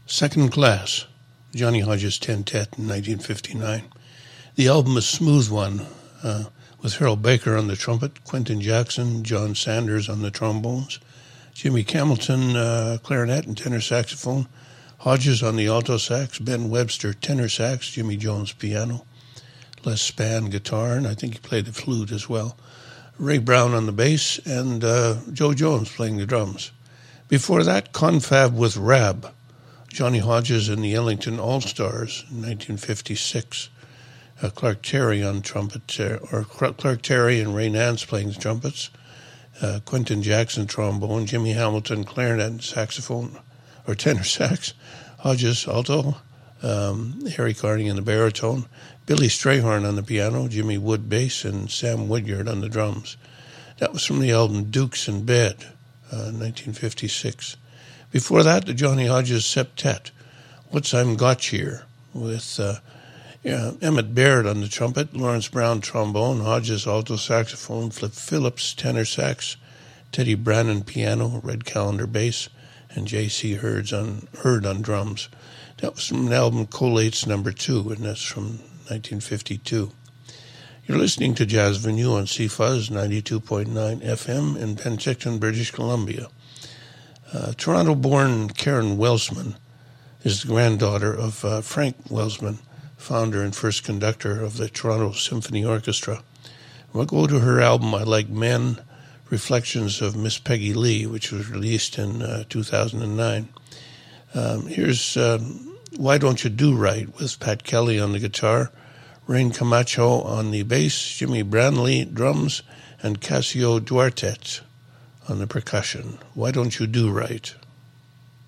Second Class, Johnny Hodges' Tentet in 1959. The album is Smooth One, with Harold Baker on the trumpet, Quentin Jackson, John Sanders on the trombones, Jimmy Hamilton, clarinet and tenor saxophone, Hodges on the alto sax, Ben Webster tenor sax, Jimmy Jones piano, Les Spann guitar, and I think he played the flute as well, Ray Brown on the bass, and Joe Jones playing the drums. Before that, Confab with Rab, Johnny Hodges and the Ellington All-Stars in 1956. Clark Terry on trumpet, Clark Terry and Ray Nance playing the trumpets, Quentin Jackson trombone, Jimmy Hamilton clarinet and saxophone, or tenor sax, Hodges alto, Harry Carney on the baritone, Billy Strayhorn on the piano, Jimmy Wood bass, and Sam Woodyard on the drums. That was from the album Dukes in Bed, 1956. Before that, the Johnny Hodges Septet, What's I'm Got Here, with Emmett Baird on the trumpet, Lawrence Brown trombone, Hodges alto saxophone, Flip Phillips tenor sax, Teddy Brannon piano, Red Callender bass, and J.C. Hurd on drums. That was from an album Collates No. 2, and that's from 1952. You're listening to Jazz Venue on CFuzz 92.9 FM in Penticton, British Columbia. Toronto-born Karen Welsman is the granddaughter of Frank Welsman, founder and first conductor of the Toronto Symphony Orchestra. We'll go to her album, I Like Men, Reflections of Miss Peggy Lee, which was released in 2009. Here's Why Don't You Do Right, with Pat Kelly on the guitar, Rain Camacho on the bass, Jimmy Branley drums, and Casio Duarte on the percussion. Why Don't You Do Right?